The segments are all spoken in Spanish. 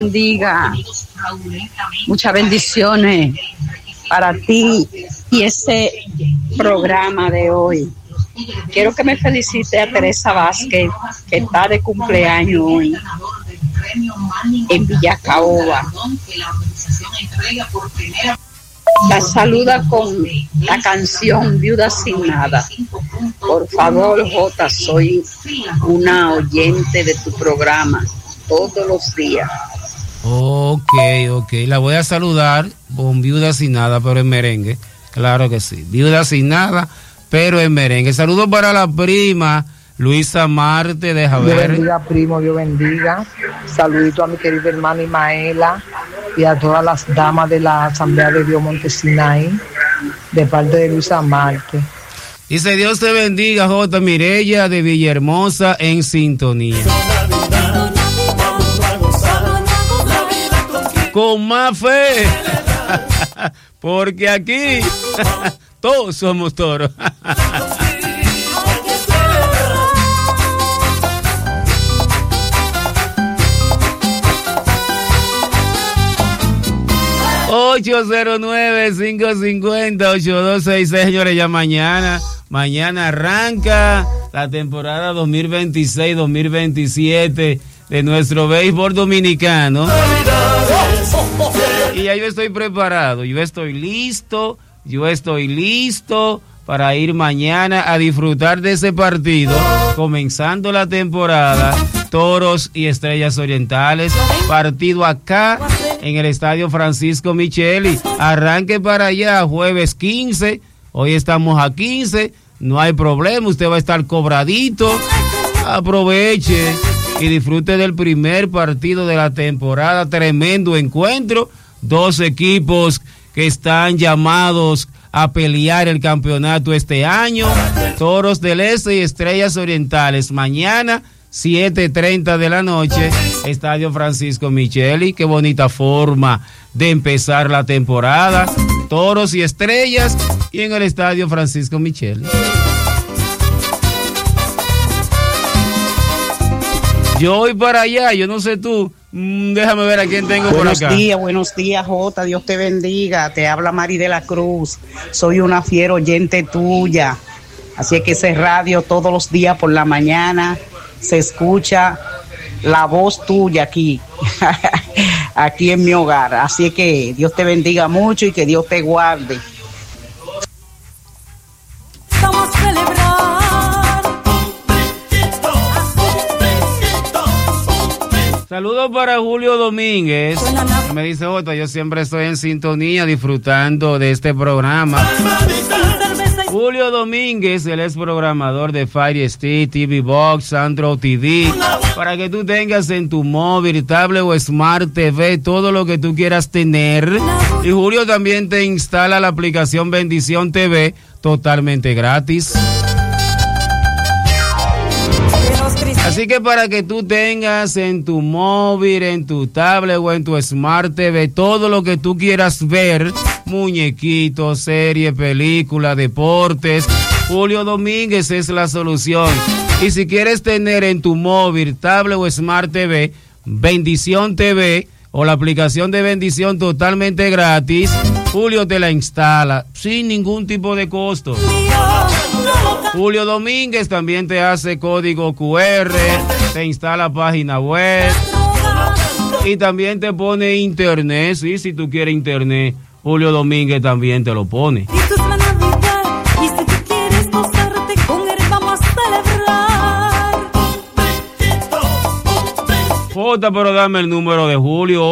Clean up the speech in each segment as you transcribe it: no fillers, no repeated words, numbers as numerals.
Bendiga, muchas bendiciones para ti y ese programa de hoy. Quiero que me felicite a Teresa Vázquez, que está de cumpleaños hoy en Villacaoba. La saluda con la canción Viuda sin Nada. Por favor, Jota, soy una oyente de tu programa todos los días. Ok, la voy a saludar con Viuda sin Nada, pero en merengue. Claro que sí, Viuda sin Nada, pero en merengue. Saludos para la prima Luisa Marte de Javier. Dios bendiga, primo, Dios bendiga. Saludito a mi querida hermana Ismaela y a todas las damas de la Asamblea de Dios Montesinaí, de parte de Luisa Marte. Dice: Dios te bendiga, J. Mireya de Villahermosa en sintonía. Con más fe, porque aquí todos somos toros. $809-550-8266, señores. Ya mañana arranca la temporada 2026-2027 de nuestro béisbol dominicano. Y ya yo estoy preparado, yo estoy listo para ir mañana a disfrutar de ese partido, comenzando la temporada, Toros y Estrellas Orientales, partido acá en el Estadio Francisco Micheli. Arranque para allá, jueves 15, hoy estamos a 15, no hay problema, usted va a estar cobradito, aproveche y disfrute del primer partido de la temporada. Tremendo encuentro, dos equipos que están llamados a pelear el campeonato este año, Toros del Este y Estrellas Orientales. Mañana 7:30 de la noche, Estadio Francisco Micheli. Qué bonita forma de empezar la temporada, Toros y Estrellas, y en el Estadio Francisco Micheli. Yo voy para allá, yo no sé tú. Déjame ver a quién tengo por acá. Buenos días, Jota. Dios te bendiga. Te habla Mari de la Cruz. Soy una fiera oyente tuya. Así es que ese radio todos los días por la mañana se escucha la voz tuya aquí, aquí en mi hogar. Así es que Dios te bendiga mucho y que Dios te guarde. Vamos a celebrar. Saludos para Julio Domínguez, que me dice: Jota, yo siempre estoy en sintonía disfrutando de este programa. Julio Domínguez, él es programador de Fire Stick, TV Box, Android TV, para que tú tengas en tu móvil, tablet o Smart TV todo lo que tú quieras tener. Y Julio también te instala la aplicación Bendición TV totalmente gratis. Así que para que tú tengas en tu móvil, en tu tablet o en tu Smart TV todo lo que tú quieras ver, muñequitos, series, películas, deportes, Julio Domínguez es la solución. Y si quieres tener en tu móvil, tablet o Smart TV, Bendición TV o la aplicación de Bendición totalmente gratis, Julio te la instala sin ningún tipo de costo. Julio Domínguez también te hace código QR, te instala página web y también te pone internet. Sí, si tú quieres internet, Julio Domínguez también te lo pone. Jota, pero dame el número de Julio: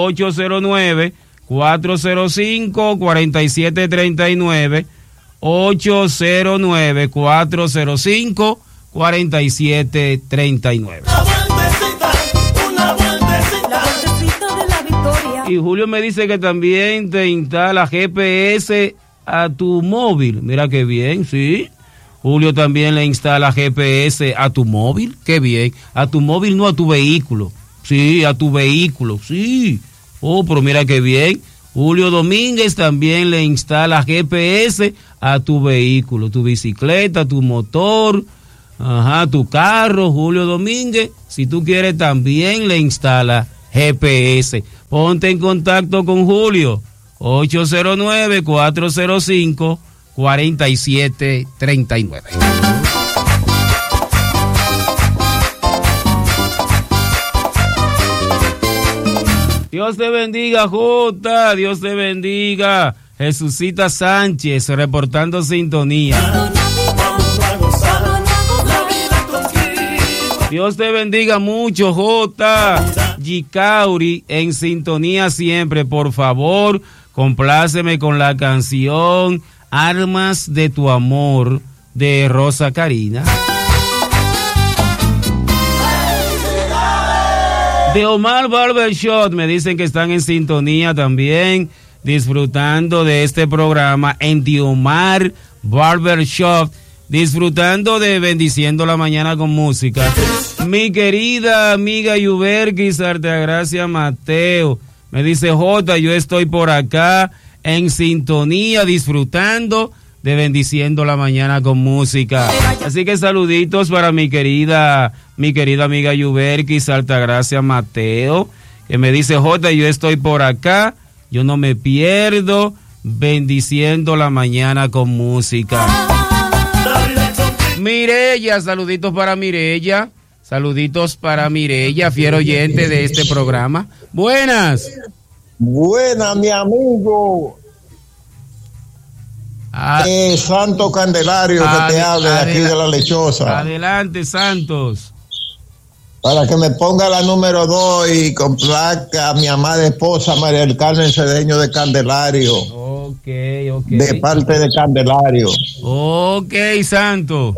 809-405-4739. 809-405-4739. Y Julio me dice que también te instala GPS a tu móvil. Mira qué bien, sí. Julio también le instala GPS a tu móvil. Qué bien. A tu móvil, no a tu vehículo. Sí, a tu vehículo, sí. Oh, pero mira qué bien. Julio Domínguez también le instala GPS a tu vehículo, tu bicicleta, tu motor, tu carro. Julio Domínguez, si tú quieres, también le instala GPS. Ponte en contacto con Julio, 809-405-4739. Dios te bendiga, Jota, Dios te bendiga. Jesucita Sánchez, reportando sintonía. Dios te bendiga mucho, Jota. Gicauri, en sintonía siempre. Por favor, compláceme con la canción Armas de tu Amor, de Rosa Karina. De Omar Barbershop, me dicen que están en sintonía también, disfrutando de este programa en de Omar Barbershop, disfrutando de Bendiciendo la Mañana con Música. Mi querida amiga Yuberkis Arteagracia Mateo, me dice: Jota, yo estoy por acá en sintonía, disfrutando de Bendiciendo la Mañana con Música. Así que saluditos para mi querida amiga Yuberkis Altagracia Mateo, que me dice: Jota, yo estoy por acá, yo no me pierdo Bendiciendo la Mañana con Música. Mireya, saluditos para Mireya, fiel oyente de este programa. Buenas. Buenas, mi amigo. Santo Candelario, que te habla de aquí de La Lechosa. Adelante, Santos. Para que me ponga la número 2 y complazca a mi amada esposa María del Carmen Cedeño de Candelario. Ok. De parte de Candelario. Ok, Santo.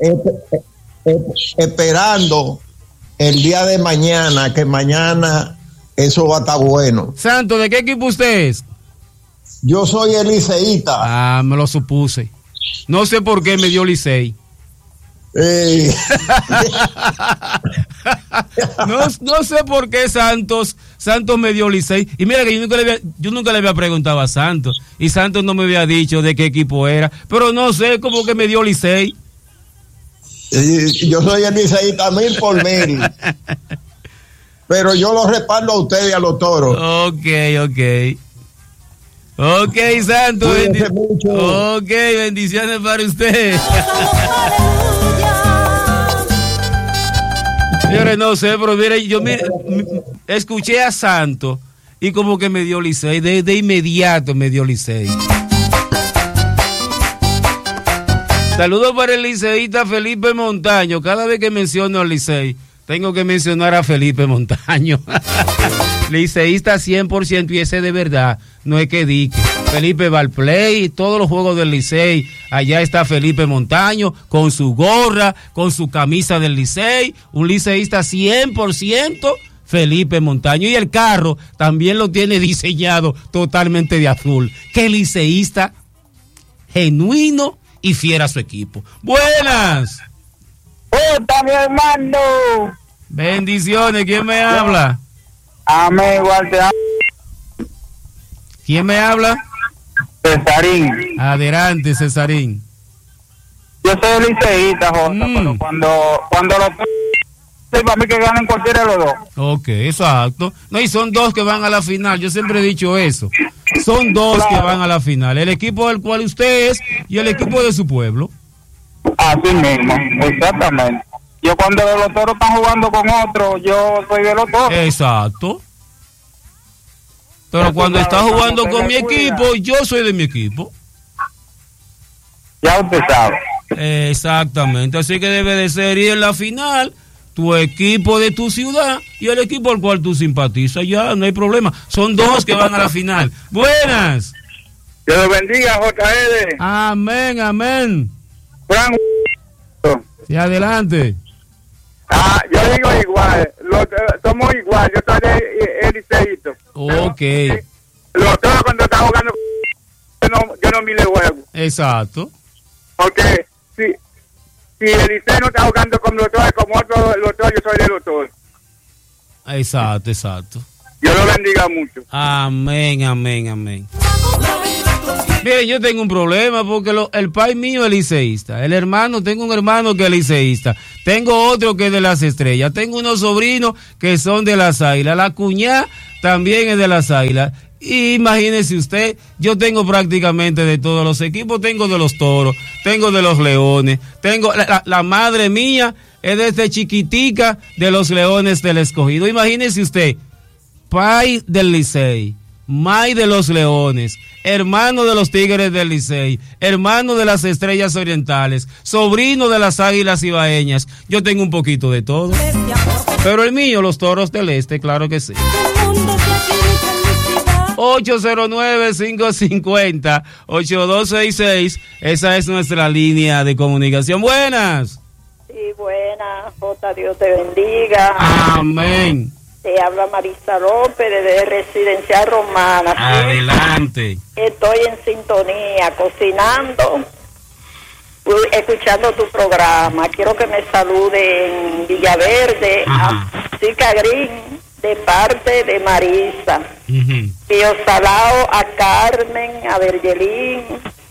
Esperando el día de mañana, que mañana eso va a estar bueno. Santo, ¿de qué equipo usted es? Yo soy el liceísta. Me lo supuse. No sé por qué me dio Licey. No sé por qué Santos me dio Licey. Y mira que yo nunca le había preguntado a Santos. Y Santos no me había dicho de qué equipo era. Pero no sé, como que me dio Licey. Yo soy el liceísta 1000 por 1000. Pero yo lo respaldo a ustedes y a los toros. Ok, Santo. Ok, bendiciones para usted. Señores, no sé, pero mire, yo escuché a Santo y como que me dio Licey, de inmediato me dio Licey. Saludos para el liceísta Felipe Montaño. Cada vez que menciono al Licey, tengo que mencionar a Felipe Montaño. Liceísta 100%, y ese de verdad, no es que dique. Felipe va al play, todos los juegos del Licey, allá está Felipe Montaño, con su gorra, con su camisa del Licey, un liceísta 100%, Felipe Montaño, y el carro también lo tiene diseñado totalmente de azul. Qué liceísta genuino y fiel a su equipo. Buenas. ¡Puta, mi hermano! Bendiciones, ¿quién me habla? Amén, igual te hablo. ¿Quién me habla? Cesarín. Adelante, Cesarín. Yo soy liceísta, Jota, pero cuando los para mí que ganen cualquiera de los dos. Ok, exacto. No, y son dos que van a la final, yo siempre he dicho eso. Son dos que van a la final, el equipo del cual usted es y el equipo de su pueblo. Así mismo, exactamente. Yo cuando los toros están jugando con otro, yo soy de los toros. Exacto. Pero cuando está jugando con mi equipo, yo soy de mi equipo. Ya usted sabe. Exactamente, así que debe de ser ir en la final tu equipo de tu ciudad y el equipo al cual tú simpatizas, ya no hay problema. Son dos que van a la final. Buenas. Dios lo bendiga, JL. Amén, amén. Frank. Sí, adelante. Yo digo igual, somos igual, yo soy el liceíto. Ok. Los toros cuando están jugando, yo no mire juego. Exacto. Porque si el liceo no está jugando con los toros, como otro, los toros, yo soy de los toros. Exacto. Dios lo bendiga mucho. Amén, amén, amén. Mire, yo tengo un problema porque el país mío es liceísta. Tengo un hermano que es liceísta. Tengo otro que es de las Estrellas. Tengo unos sobrinos que son de las Águilas. La cuñada también es de las Águilas. Y imagínese usted, yo tengo prácticamente de todos los equipos. Tengo de los Toros, tengo de los Leones. Tengo la madre mía es desde chiquitica de los Leones del Escogido. Imagínese usted, pai del Licey, mai de los Leones, hermano de los Tigres del Licey, hermano de las Estrellas Orientales, sobrino de las Águilas Ibaeñas. Yo tengo un poquito de todo. Pero el mío, los Toros del Este, claro que sí. 809-550-8266. Esa es nuestra línea de comunicación. Buenas. Sí, buenas. Jota, Dios te bendiga. Amén. Te habla Marisa López de Residencial Romana. Adelante. Estoy en sintonía, cocinando, escuchando tu programa. Quiero que me salude en Villaverde, a Chica Green, de parte de Marisa. Pío Salao, a Carmen, a Bergelín,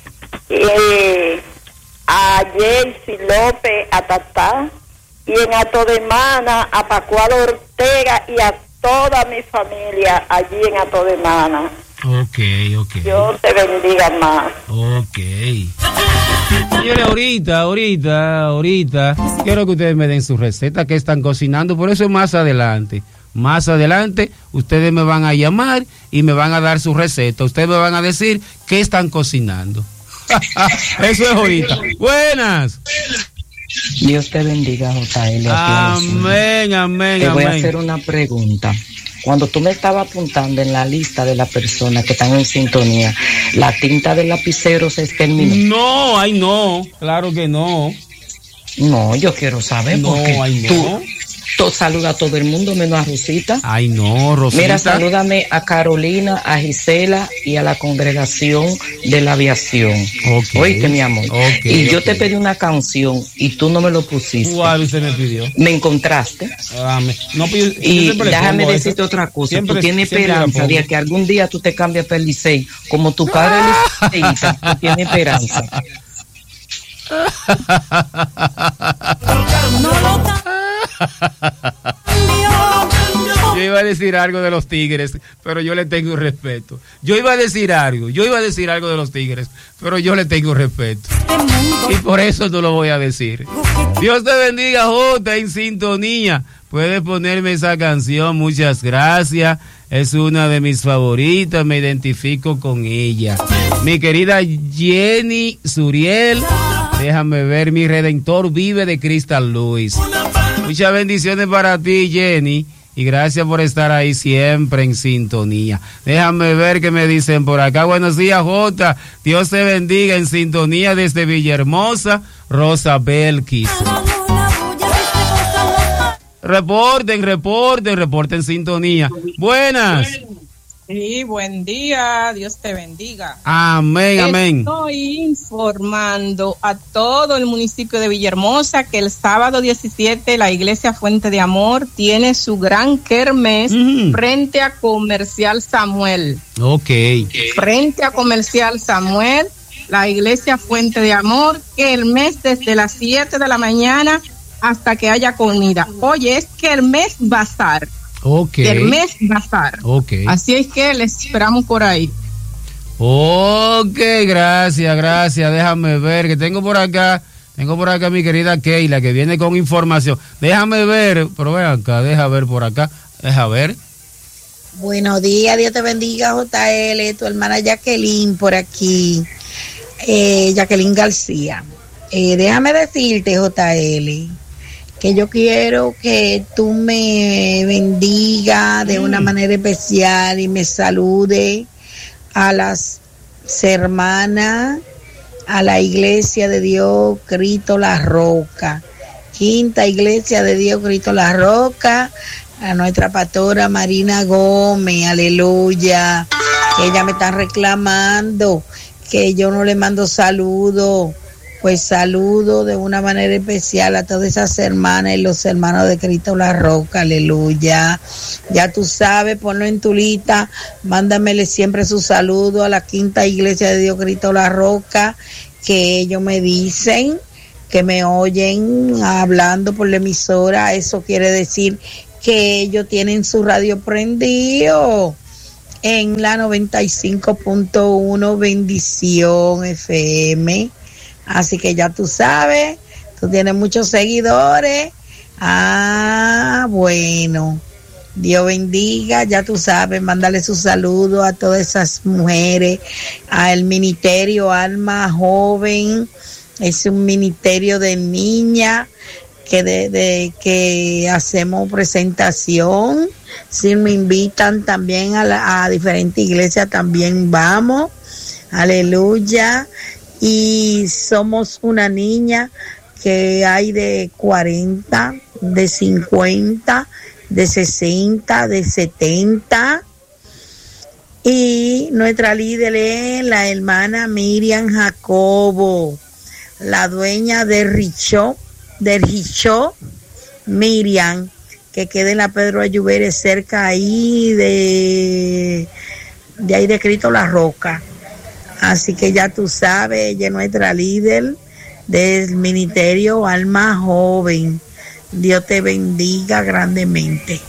a Jaycee López, a Tatá, y en Atodemana a Pascual Ortega y a toda mi familia allí en Atodemana. Ok. Dios te bendiga más. Ok. Señores, ahorita, quiero que ustedes me den su receta que están cocinando, por eso más adelante. Más adelante, ustedes me van a llamar y me van a dar su receta. Ustedes me van a decir qué están cocinando. Eso es ahorita. Buenas. Dios te bendiga, JL. Amén. Te voy a hacer una pregunta. Cuando tú me estabas apuntando en la lista de las personas que están en sintonía, ¿la tinta del lapicero se terminó? No, claro que no. No, yo quiero saber porque tú saluda a todo el mundo menos a Rosita. Ay, no, Rosita. Mira, salúdame a Carolina, a Gisela y a la congregación de la aviación. Oíste, mi amor. Yo te pedí una canción y tú no me lo pusiste. ¿Cuál usted me pidió? Me encontraste. Y déjame decirte otra cosa. Tú tienes esperanza de que algún día tú te cambies para el Licey. Como tu padre liceísta, tú tienes esperanza. Yo iba a decir algo de los Tigres, pero yo le tengo respeto. Yo iba a decir algo de los Tigres, pero yo le tengo respeto. Y por eso no lo voy a decir. Dios te bendiga, Jota, en sintonía. Puedes ponerme esa canción, muchas gracias. Es una de mis favoritas, me identifico con ella. Mi querida Jenny Suriel, déjame ver, mi Redentor vive de Crystal Lewis. Muchas bendiciones para ti, Jenny, y gracias por estar ahí siempre en sintonía. Déjame ver qué me dicen por acá. Buenos días, Jota. Dios te bendiga, en sintonía desde Villahermosa, Rosa Belkis. Reporten sintonía. Buenas. Sí, buen día, Dios te bendiga. Amén. Estoy informando a todo el municipio de Villahermosa que el sábado 17 la Iglesia Fuente de Amor tiene su gran kermés frente a Comercial Samuel. Frente a Comercial Samuel, la Iglesia Fuente de Amor, kermés desde las 7 de la mañana hasta que haya comida. Oye, es kermés bazar. Kermés bazar. Así es que les esperamos por ahí. Gracias. Déjame ver que tengo por acá mi querida Keila que viene con información. Déjame ver, pero ven acá, deja ver por acá. Deja ver. Buenos días, Dios te bendiga, JL, tu hermana Jacqueline por aquí. Jacqueline García. Déjame decirte, JL, que yo quiero que tú me bendiga de una manera especial y me salude a las hermanas, a la Iglesia de Dios Cristo La Roca, Quinta Iglesia de Dios Cristo La Roca, a nuestra pastora Marina Gómez, aleluya, que ella me está reclamando que yo no le mando saludos Pues saludo de una manera especial a todas esas hermanas y los hermanos de Cristo La Roca, aleluya. Ya tú sabes, ponlo en tu lista, mándamele siempre su saludo a la Quinta Iglesia de Dios Cristo La Roca, que ellos me dicen que me oyen hablando por la emisora. Eso quiere decir que ellos tienen su radio prendido en la 95.1 Bendición FM. Así que ya tú sabes, tú tienes muchos seguidores. Bueno, Dios bendiga, ya tú sabes, mándale su saludo a todas esas mujeres, al ministerio Alma Joven. Es un ministerio de niñas que hacemos presentación. Si me invitan también a diferentes iglesias, también vamos. Aleluya. Y somos una niña que hay de 40, de 50, de 60, de 70. Y nuestra líder es la hermana Miriam Jacobo, la dueña de Richo, Miriam, que queda en la Pedro Ayubere, cerca ahí de ahí de Cristo La Roca. Así que ya tú sabes, ella es nuestra líder del ministerio Alma Joven. Dios te bendiga grandemente.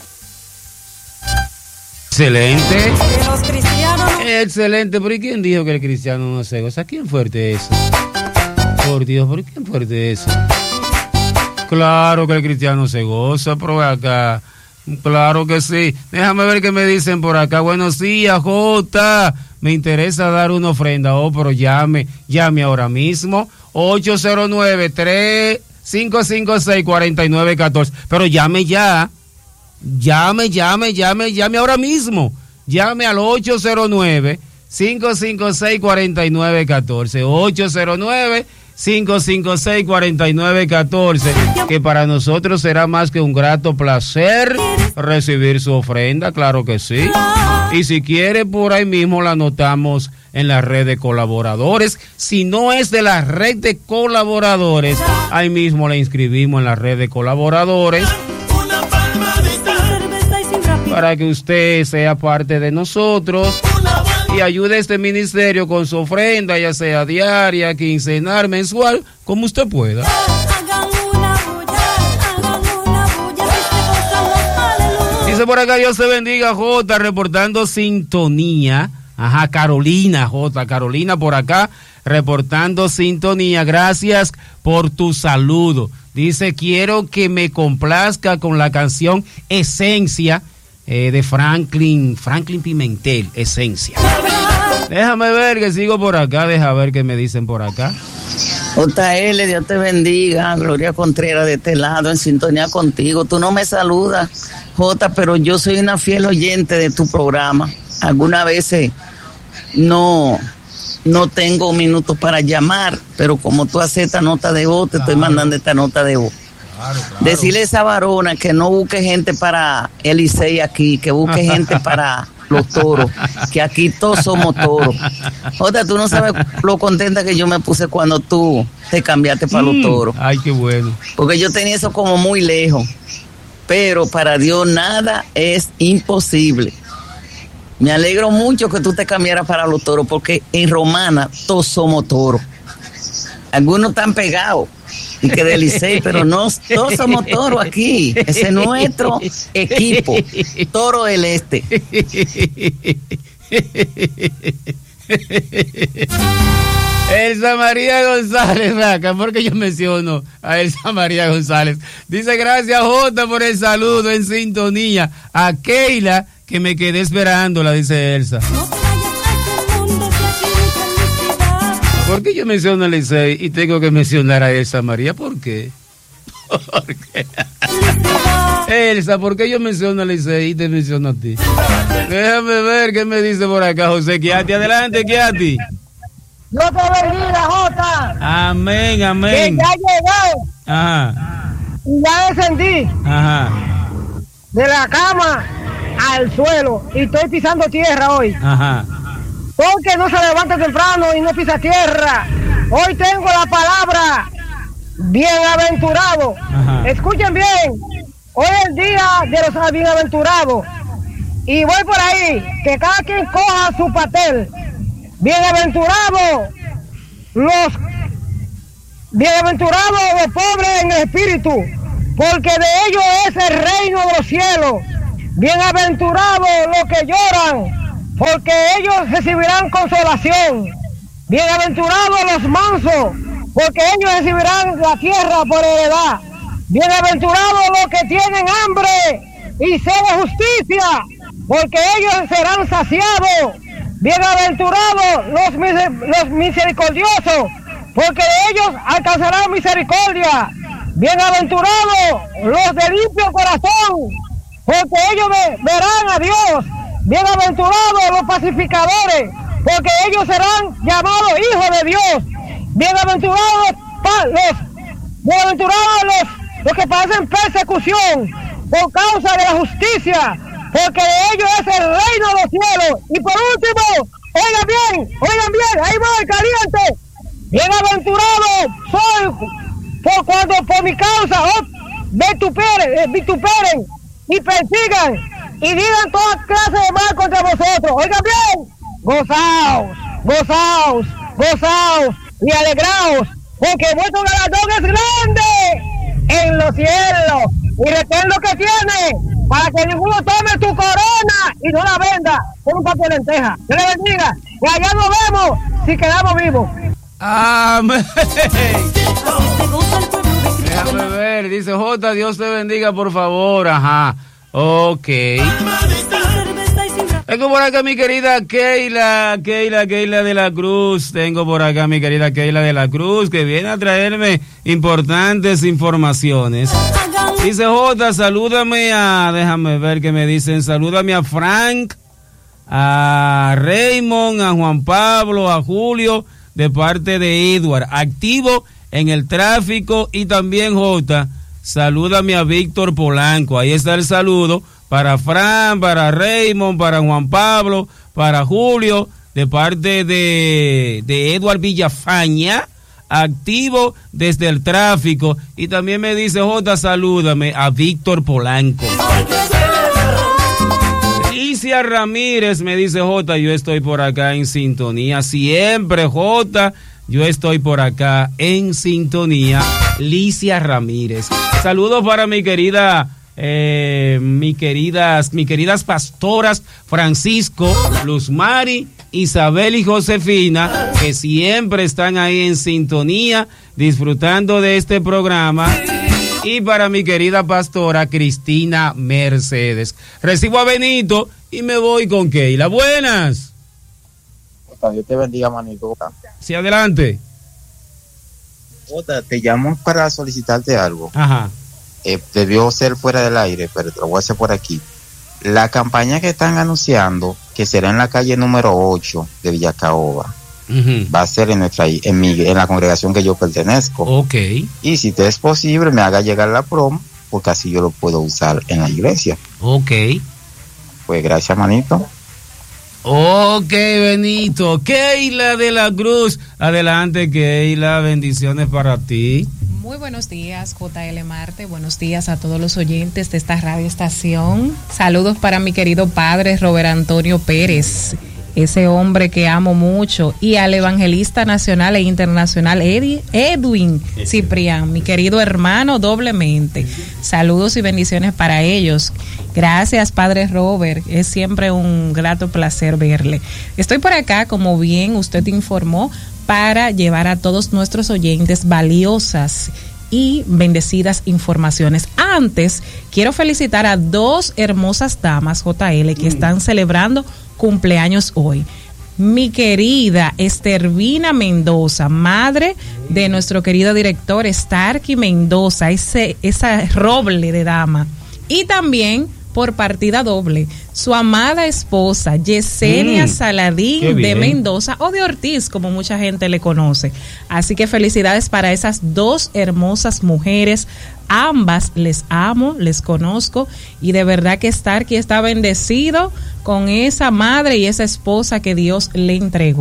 Excelente. Excelente. ¿Por quién dijo que el cristiano no se goza? ¿Quién fuerte eso? Por Dios, ¿por quién fuerte eso? Claro que el cristiano se goza, pero acá, claro que sí. Déjame ver qué me dicen por acá. Buenos días, Jota. Me interesa dar una ofrenda. Pero llame ahora mismo. 809-556-4914. Pero llame ya. Llame ahora mismo. Llame al 809-556-4914. 809-556-4914, que para nosotros será más que un grato placer recibir su ofrenda, claro que sí. Y si quiere, por ahí mismo la anotamos en la red de colaboradores. Si no es de la red de colaboradores, ahí mismo la inscribimos en la red de colaboradores para que usted sea parte de nosotros y ayude a este ministerio con su ofrenda, ya sea diaria, quincenal, mensual, como usted pueda. Dice por acá, Dios te bendiga, Jota, reportando sintonía. Ajá, Carolina por acá, reportando sintonía. Gracias por tu saludo. Dice, quiero que me complazca con la canción Esencia, de Franklin Pimentel, Esencia. Déjame ver que sigo por acá, deja ver qué me dicen por acá. JL, Dios te bendiga. Gloria Contreras de este lado, en sintonía contigo. Tú no me saludas, Jota, pero yo soy una fiel oyente de tu programa. Algunas veces no tengo minutos para llamar, pero como tú aceptas nota de voz, te estoy mandando esta nota de voz. Claro. Decirle a esa varona que no busque gente para el Licey aquí, que busque gente para los toros, que aquí todos somos toros. Jota, tú no sabes lo contenta que yo me puse cuando tú te cambiaste para los toros. Ay, qué bueno. Porque yo tenía eso como muy lejos, pero para Dios nada es imposible. Me alegro mucho que tú te cambiaras para los toros, porque en Romana todos somos toros. Algunos están pegados y que del Licey, pero no, todos somos toros aquí. Ese es nuestro equipo, Toro del Este. Elsa María González, Raca, porque yo menciono a Elsa María González. Dice, gracias, Jota, por el saludo en sintonía. A Keila, que me quedé esperándola, dice Elsa. ¿Por qué yo menciono a Licey y tengo que mencionar a Elsa María? ¿Por qué? ¿Por qué? Elsa, ¿por qué yo menciono a Licey y te menciono a ti? Déjame ver qué me dice por acá José Kiati. Adelante, Kiati. Dios te bendiga, Jota. Amén. Que ya llegué. Ajá. Y ya descendí. Ajá. De la cama al suelo y estoy pisando tierra hoy. Ajá. Porque no se levanta temprano y no pisa tierra. Hoy tengo la palabra bienaventurado. Ajá. Escuchen bien, hoy es el día de los bienaventurados. Y voy por ahí, que cada quien coja su papel. Bienaventurados los pobres en espíritu, porque de ellos es el reino de los cielos. Bienaventurados los que lloran, porque ellos recibirán consolación. Bienaventurados los mansos, porque ellos recibirán la tierra por heredad. Bienaventurados los que tienen hambre y sed de justicia, porque ellos serán saciados. Bienaventurados los misericordiosos, porque de ellos alcanzarán misericordia. Bienaventurados los de limpio corazón, porque ellos verán a Dios. Bienaventurados los pacificadores, porque ellos serán llamados hijos de Dios. Bienaventurados los que padecen persecución por causa de la justicia, porque de ellos es el reino de los cielos. Y por último, oigan bien, ahí voy, caliente. Bienaventurado soy por cuando por mi causa vituperen y persigan y digan toda clase de mal contra vosotros. Oigan bien, gozaos y alegraos, porque vuestro galardón es grande en los cielos. Y retén lo que tiene, para que ninguno tome tu corona y no la venda por un papel de lenteja. Que le bendiga, y allá nos vemos si quedamos vivos. Amén. Déjame ver, dice J, Dios te bendiga, por favor. Ajá, ok. Tengo por acá mi querida Keila de la Cruz. Tengo por acá mi querida Keila de la Cruz, que viene a traerme importantes informaciones. Dice J, salúdame déjame ver qué me dicen, salúdame a Frank, a Raymond, a Juan Pablo, a Julio, de parte de Edward, activo en el tráfico. Y también J, salúdame a Víctor Polanco. Ahí está el saludo para Fran, para Raymond, para Juan Pablo, para Julio, de parte de Edward Villafaña, activo desde el tráfico. Y también me dice J, salúdame a Víctor Polanco. Alicia Ramírez me dice J, yo estoy por acá en sintonía. Siempre J, yo estoy por acá en sintonía. Alicia Ramírez. Saludos para mis queridas pastoras Francisco, Luz Mari, Isabel y Josefina, que siempre están ahí en sintonía, disfrutando de este programa. Y para mi querida pastora Cristina Mercedes. Recibo a Benito y me voy con Keila. Buenas. Dios te bendiga, manito. Sí, adelante. Te llamo para solicitarte algo. Ajá. Debió ser fuera del aire, pero te lo voy a hacer por aquí. La campaña que están anunciando, que será en la calle número 8 de Villacaoba, va a ser en la congregación que yo pertenezco. Ok. Y si te es posible, me haga llegar la promo, porque así yo lo puedo usar en la iglesia. Ok. Pues gracias, manito. Ok, Benito. Keila de la Cruz. Adelante, Keila. Bendiciones para ti. Muy buenos días, JL Marte. Buenos días a todos los oyentes de esta radio estación. Saludos para mi querido padre Robert Antonio Pérez, ese hombre que amo mucho, y al evangelista nacional e internacional Edwin Ciprián, mi querido hermano doblemente. Saludos y bendiciones para ellos. Gracias, padre Robert, es siempre un grato placer verle. Estoy por acá, como bien usted informó, para llevar a todos nuestros oyentes valiosas y bendecidas informaciones. Antes, quiero felicitar a dos hermosas damas, JL, que están celebrando cumpleaños hoy. Mi querida Estervina Mendoza, madre de nuestro querido director Starky Mendoza, esa roble de dama. Y también, por partida doble, su amada esposa Yesenia Saladín de Mendoza, o de Ortiz, como mucha gente le conoce. Así que felicidades para esas dos hermosas mujeres. Ambas les amo, les conozco, y de verdad que Starky está bendecido con esa madre y esa esposa que Dios le entregó.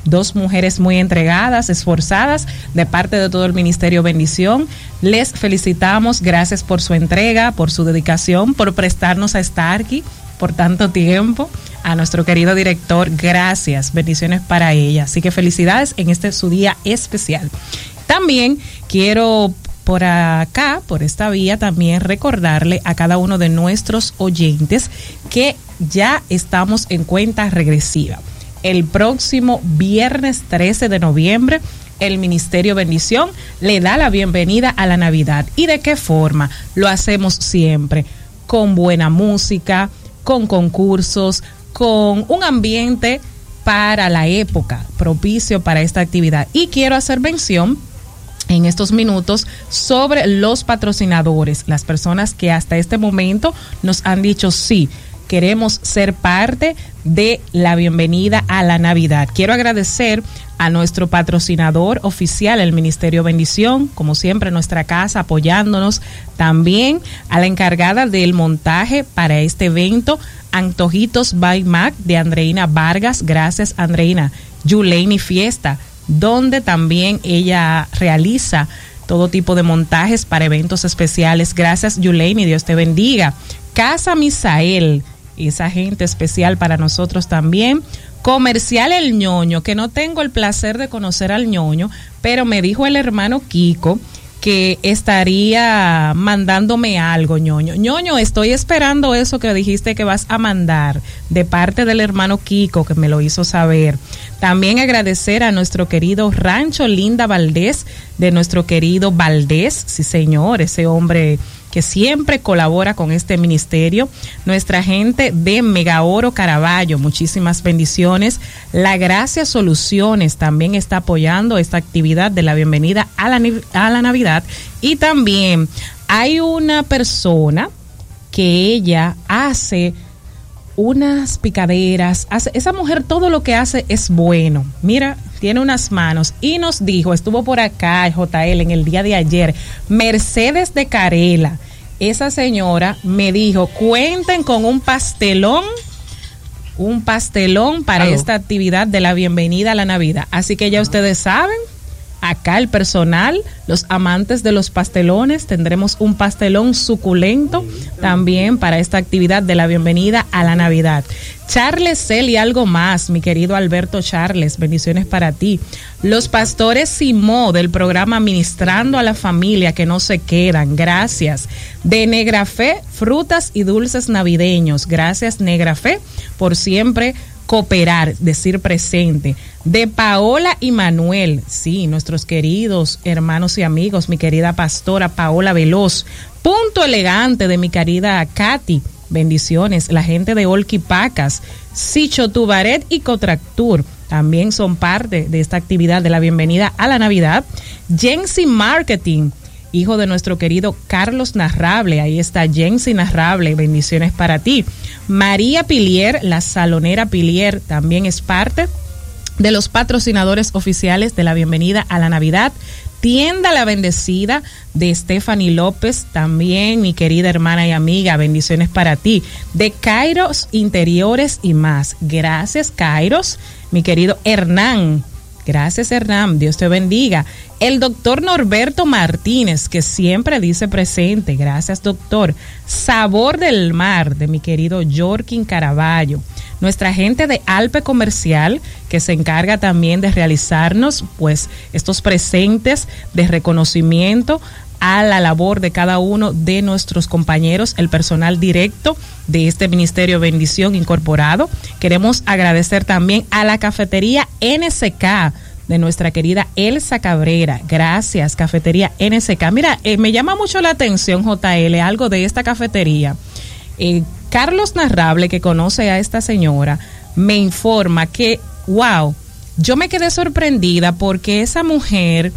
2 mujeres muy entregadas, esforzadas, de parte de todo el Ministerio Bendición. Les felicitamos, gracias por su entrega, por su dedicación, por prestarnos a estar aquí por tanto tiempo. A nuestro querido director, gracias, bendiciones para ella. Así que felicidades en este su día especial. También quiero por acá, por esta vía, también recordarle a cada uno de nuestros oyentes que ya estamos en cuenta regresiva. El próximo viernes 13 de noviembre, el Ministerio Bendición le da la bienvenida a la Navidad. ¿Y de qué forma? Lo hacemos siempre, con buena música, con concursos, con un ambiente para la época, propicio para esta actividad. Y quiero hacer mención en estos minutos sobre los patrocinadores, las personas que hasta este momento nos han dicho sí, queremos ser parte de la bienvenida a la Navidad. Quiero agradecer a nuestro patrocinador oficial, el Ministerio Bendición, como siempre nuestra casa apoyándonos, también a la encargada del montaje para este evento, Antojitos by Mac de Andreina Vargas, gracias Andreina. Yuleni Fiesta, donde también ella realiza todo tipo de montajes para eventos especiales, gracias Yuleni, Dios te bendiga. Casa Misael, esa gente especial para nosotros también. Comercial El Ñoño, que no tengo el placer de conocer al Ñoño, pero me dijo el hermano Kiko que estaría mandándome algo, Ñoño. Ñoño, estoy esperando eso que dijiste que vas a mandar de parte del hermano Kiko, que me lo hizo saber. También agradecer a nuestro querido Rancho Linda Valdés, de nuestro querido Valdés, sí señor, ese hombre que siempre colabora con este ministerio. Nuestra gente de Mega Oro Caraballo, muchísimas bendiciones. La Gracia Soluciones también está apoyando esta actividad de la bienvenida a la Navidad. Y también hay una persona que ella hace unas picaderas, esa mujer todo lo que hace es bueno. Mira, tiene unas manos y nos dijo, estuvo por acá JL en el día de ayer, Mercedes de Carela. Esa señora me dijo, cuenten con un pastelón para esta actividad de la bienvenida a la Navidad. Así que ya ustedes saben, acá el personal, los amantes de los pastelones, tendremos un pastelón suculento también para esta actividad de la bienvenida a la Navidad. Charles Cel y algo más, mi querido Alberto Charles, bendiciones para ti. Los pastores Simó del programa Ministrando a la Familia, que no se quedan, gracias. De Negra Fe, frutas y dulces navideños, gracias Negra Fe por siempre cooperar, decir presente. De Paola y Manuel, sí, nuestros queridos hermanos y amigos, mi querida pastora Paola Veloz. Punto Elegante de mi querida Katy, bendiciones. La gente de Olquipacas, Sicho Tubaret y Cotractur también son parte de esta actividad de la bienvenida a la Navidad. Jensi Marketing, hijo de nuestro querido Carlos Narrable, ahí está Jensi Narrable, bendiciones para ti. María Pilier, la salonera Pilier, también es parte de los patrocinadores oficiales de la bienvenida a la Navidad. Tienda La Bendecida de Stephanie López, también mi querida hermana y amiga, bendiciones para ti. De Kairos Interiores y más, gracias Kairos, mi querido Hernán. Gracias Hernán, Dios te bendiga. El doctor Norberto Martínez, que siempre dice presente, gracias doctor. Sabor del Mar, de mi querido Jorkin Caraballo. Nuestra gente de Alpe Comercial, que se encarga también de realizarnos pues estos presentes de reconocimiento a la labor de cada uno de nuestros compañeros, el personal directo de este Ministerio Bendición Incorporado. Queremos agradecer también a la cafetería NSK de nuestra querida Elsa Cabrera. Gracias, cafetería NSK. Mira, me llama mucho la atención, JL, algo de esta cafetería. Carlos Narrable, que conoce a esta señora, me informa que, wow, yo me quedé sorprendida porque esa mujer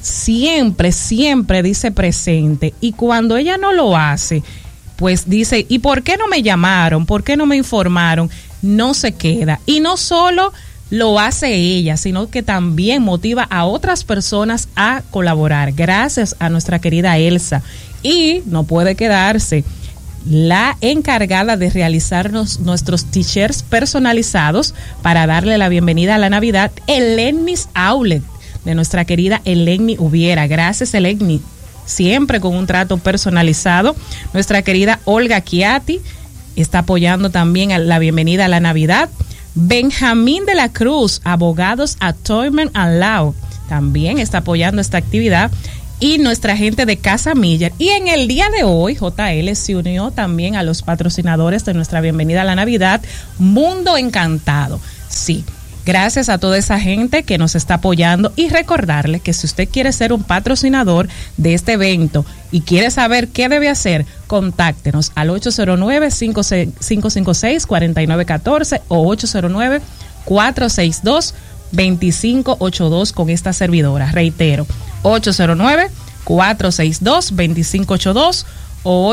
siempre dice presente, y cuando ella no lo hace, pues dice, ¿y por qué no me llamaron? ¿Por qué no me informaron? No se queda. Y no solo lo hace ella, sino que también motiva a otras personas a colaborar. Gracias a nuestra querida Elsa. Y no puede quedarse. la encargada de realizarnos nuestros t-shirts personalizados para darle la bienvenida a la Navidad, Elenmis Outlet, de nuestra querida Eleni Ubiera. Gracias, Eleni, siempre con un trato personalizado. Nuestra querida Olga Chiati está apoyando también a la bienvenida a la Navidad. Benjamín de la Cruz, Abogados Atonement and Law, también está apoyando esta actividad. Y nuestra gente de Casa Miller. Y en el día de hoy, JL se unió también a los patrocinadores de nuestra bienvenida a la Navidad, Mundo Encantado. Sí, gracias a toda esa gente que nos está apoyando, y recordarle que si usted quiere ser un patrocinador de este evento y quiere saber qué debe hacer, contáctenos al 809-556-4914 o 809-462-2582 con esta servidora. Reitero, 809-462-2582 o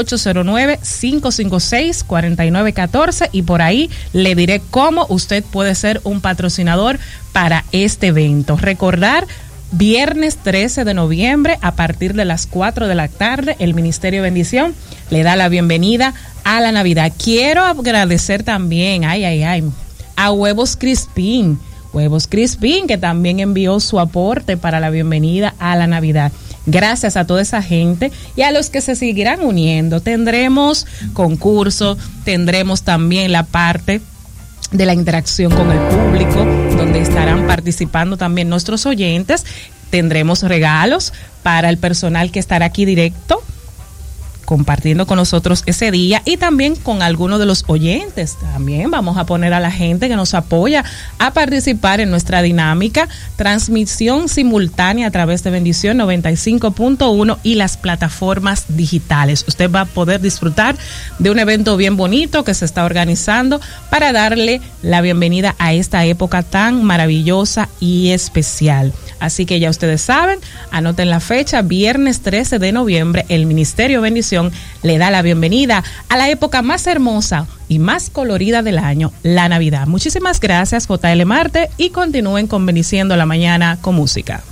809-556-4914, y por ahí le diré cómo usted puede ser un patrocinador para este evento. Recordar, viernes 13 de noviembre a partir de las 4 de la tarde, el Ministerio de Bendición le da la bienvenida a la Navidad. Quiero agradecer también, a Huevos Crispín, que también envió su aporte para la bienvenida a la Navidad. Gracias a toda esa gente y a los que se seguirán uniendo. Tendremos concurso, tendremos también la parte de la interacción con el público, donde estarán participando también nuestros oyentes. Tendremos regalos para el personal que estará aquí directo compartiendo con nosotros ese día, y también con algunos de los oyentes. También vamos a poner a la gente que nos apoya a participar en nuestra dinámica, transmisión simultánea a través de Bendición 95.1 y las plataformas digitales. Usted va a poder disfrutar de un evento bien bonito que se está organizando para darle la bienvenida a esta época tan maravillosa y especial. Así que ya ustedes saben, anoten la fecha, viernes 13 de noviembre, el Ministerio Bendición le da la bienvenida a la época más hermosa y más colorida del año, la Navidad. Muchísimas gracias, JL Marte, y continúen con Bendiciendo la Mañana con música.